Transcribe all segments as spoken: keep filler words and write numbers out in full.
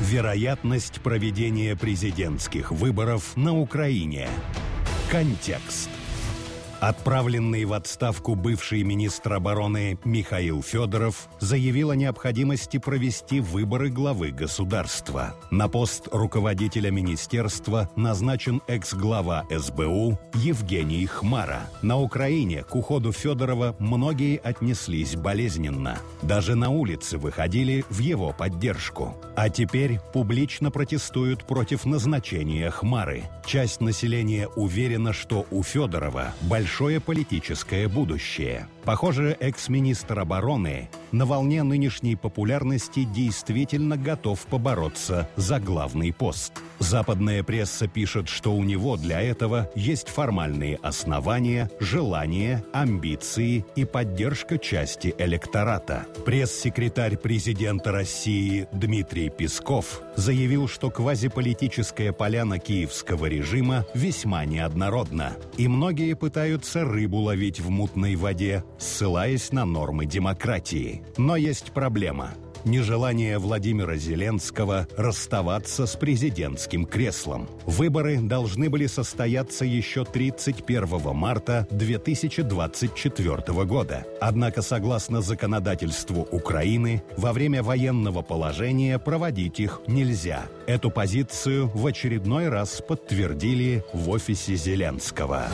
Вероятность проведения президентских выборов на Украине. Контекст. Отправленный в отставку бывший министр обороны Михаил Федоров заявил о необходимости провести выборы главы государства. На пост руководителя министерства назначен экс-глава эс бэ у Евгений Хмара. На Украине к уходу Федорова многие отнеслись болезненно. Даже на улицы выходили в его поддержку. А теперь публично протестуют против назначения Хмары. Часть населения уверена, что у Федорова большой большое политическое будущее. Похоже, экс-министр обороны на волне нынешней популярности действительно готов побороться за главный пост. Западная пресса пишет, что у него для этого есть формальные основания, желания, амбиции и поддержка части электората. Пресс-секретарь президента России Дмитрий Песков заявил, что квазиполитическая поляна киевского режима весьма неоднородна, и многие пытаются рыбу ловить в мутной воде, ссылаясь на нормы демократии. Но есть проблема – нежелание Владимира Зеленского расставаться с президентским креслом. Выборы должны были состояться еще тридцать первого марта две тысячи двадцать четвёртого года. Однако, согласно законодательству Украины, во время военного положения проводить их нельзя. Эту позицию в очередной раз подтвердили в офисе Зеленского.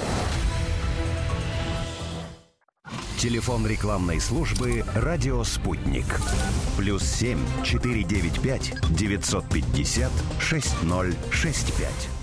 Телефон рекламной службы «Радио Спутник». Плюс семь четыре девять пять девятьсот пятьдесят шесть ноль шесть пять.